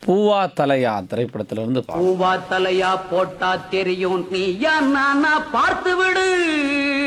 பூவா தலையா திரைப்படத்திலிருந்து பூவா தலையா போட்டா தெரியும் நீ நானா பார்த்து விடு.